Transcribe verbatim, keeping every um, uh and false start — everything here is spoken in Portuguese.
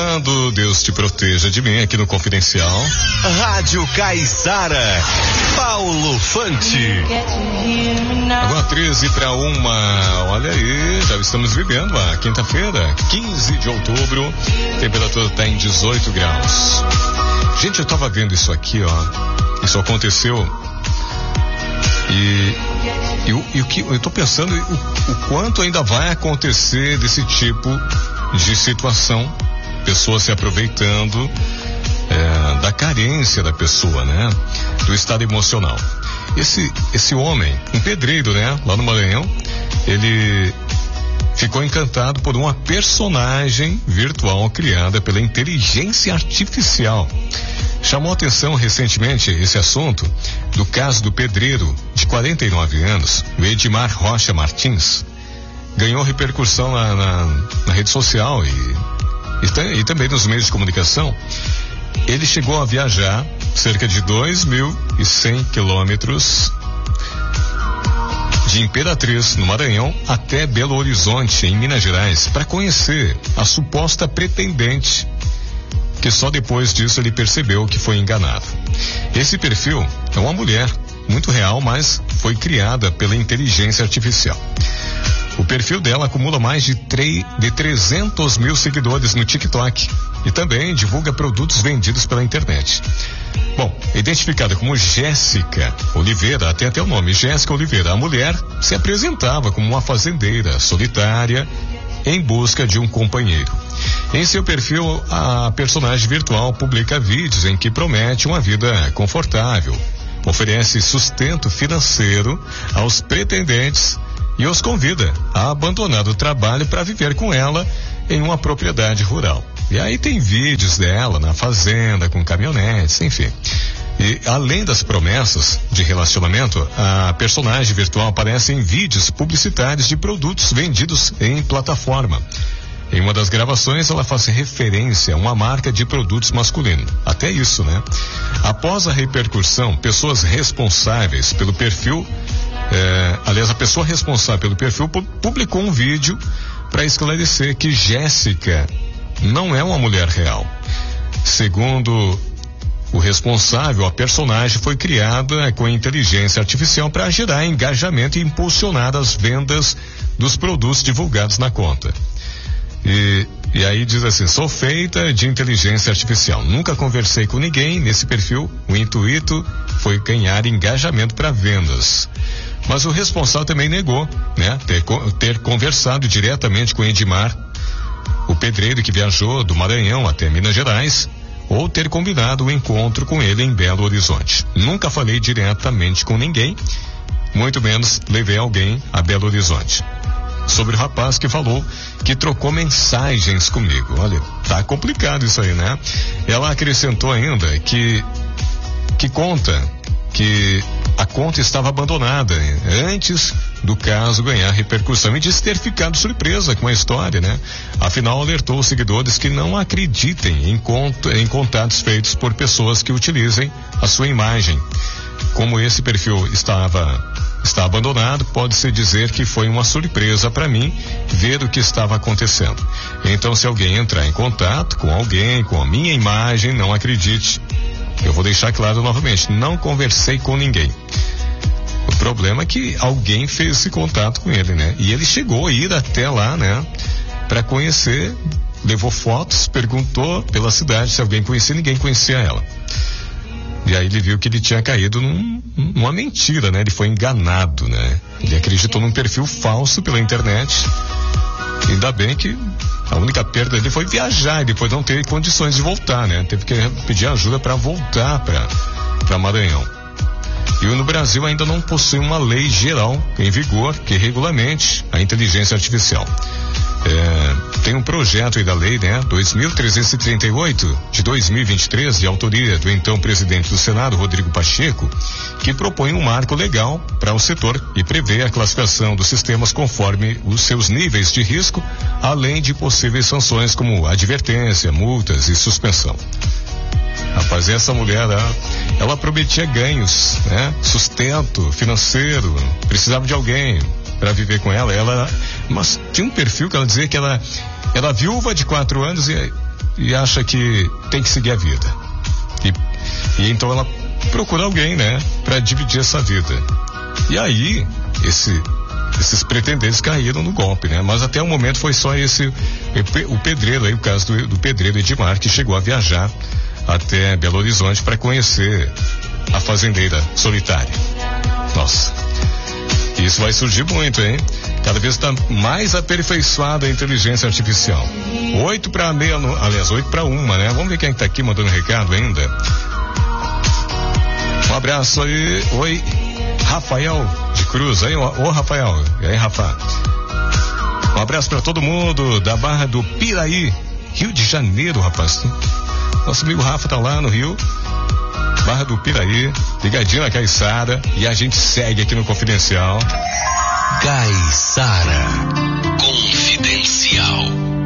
falando, Deus te proteja de mim aqui no Confidencial. Rádio Caiçara, Paulo Fante. Agora treze para uma, olha aí, já estamos vivendo a quinta-feira, quinze de outubro, temperatura está em dezoito graus. Gente, eu tava vendo isso aqui, ó, isso aconteceu e, e, e o que eu tô pensando, o, o quanto ainda vai acontecer desse tipo de situação, pessoas se aproveitando é, da carência da pessoa, né? Do estado emocional. Esse, esse homem, um pedreiro, né? Lá no Maranhão, ele ficou encantado por uma personagem virtual criada pela inteligência artificial. Chamou atenção recentemente esse assunto do caso do pedreiro de quarenta e nove anos, o Edmar Rocha Martins. Ganhou repercussão na, na, na rede social e, e, e também nos meios de comunicação. Ele chegou a viajar cerca de dois mil e cem quilômetros de Imperatriz, no Maranhão, até Belo Horizonte, em Minas Gerais, para conhecer a suposta pretendente, que só depois disso ele percebeu que foi enganado. Esse perfil é uma mulher muito real, mas foi criada pela inteligência artificial. O perfil dela acumula mais de, de trezentos mil seguidores no TikTok e também divulga produtos vendidos pela internet. Bom, identificada como Jéssica Oliveira, até até o nome, Jéssica Oliveira, a mulher se apresentava como uma fazendeira solitária em busca de um companheiro. Em seu perfil, a personagem virtual publica vídeos em que promete uma vida confortável, oferece sustento financeiro aos pretendentes e os convida a abandonar o trabalho para viver com ela em uma propriedade rural. E aí tem vídeos dela na fazenda, com caminhonetes, enfim. E além das promessas de relacionamento, a personagem virtual aparece em vídeos publicitários de produtos vendidos em plataforma. Em uma das gravações, ela faz referência a uma marca de produtos masculinos. Até isso, né? Após a repercussão, pessoas responsáveis pelo perfil, eh, aliás, a pessoa responsável pelo perfil publicou um vídeo para esclarecer que Jéssica não é uma mulher real. Segundo o responsável, a personagem foi criada com inteligência artificial para gerar engajamento e impulsionar as vendas dos produtos divulgados na conta. E, e aí diz assim: sou feita de inteligência artificial, nunca conversei com ninguém nesse perfil, o intuito foi ganhar engajamento para vendas. Mas o responsável também negou, né, ter, ter conversado diretamente com Edmar, o pedreiro que viajou do Maranhão até Minas Gerais, ou ter combinado o encontro com ele em Belo Horizonte. Nunca falei diretamente com ninguém, muito menos levei alguém a Belo Horizonte. Sobre o rapaz que falou que trocou mensagens comigo. Olha, tá complicado isso aí, né? Ela acrescentou ainda que que conta que a conta estava abandonada antes do caso ganhar repercussão e disse ter ficado surpresa com a história, né? Afinal, alertou os seguidores que não acreditem em, cont- em contatos feitos por pessoas que utilizem a sua imagem. Como esse perfil estava está abandonado, pode-se dizer que foi uma surpresa para mim ver o que estava acontecendo. Então, se alguém entrar em contato com alguém, com a minha imagem, não acredite. Eu vou deixar claro novamente, não conversei com ninguém. O problema é que alguém fez esse contato com ele, né? E ele chegou a ir até lá, né? Para conhecer, levou fotos, perguntou pela cidade se alguém conhecia, ninguém conhecia ela. E aí ele viu que ele tinha caído num, numa mentira, né? Ele foi enganado, né? Ele acreditou num perfil falso pela internet. Ainda bem que a única perda dele foi viajar e depois não ter condições de voltar, né? Teve que pedir ajuda para voltar para para Maranhão. E no Brasil ainda não possui uma lei geral em vigor que regulamente a inteligência artificial. É, tem um projeto aí da lei, né? dois mil trezentos e trinta e oito de dois mil e vinte e três, de autoria do então presidente do Senado, Rodrigo Pacheco, que propõe um marco legal para o setor e prevê a classificação dos sistemas conforme os seus níveis de risco, além de possíveis sanções como advertência, multas e suspensão. Rapaz, essa mulher, ela, ela prometia ganhos, né? Sustento financeiro, precisava de alguém para viver com ela. Ela, mas tinha um perfil que ela dizia que ela era viúva de quatro anos e e acha que tem que seguir a vida. E, e então ela procura alguém, né, para dividir essa vida. E aí, esse, esses pretendentes caíram no golpe, né? Mas até o momento foi só esse, o pedreiro aí, o caso do, do pedreiro Edmar, que chegou a viajar até Belo Horizonte para conhecer a fazendeira solitária. Nossa, isso vai surgir muito, hein? Cada vez está mais aperfeiçoada a inteligência artificial. Oito para meia, aliás, oito para uma, né? Vamos ver quem está aqui mandando recado ainda. Um abraço aí. Oi, Rafael de Cruz. Aí, ô Rafael. E aí, Rafa? Um abraço para todo mundo da Barra do Piraí, Rio de Janeiro, rapaz. Nosso amigo Rafa tá lá no Rio, Barra do Piraí, ligadinho na Caiçara, e a gente segue aqui no Confidencial. Caiçara Confidencial.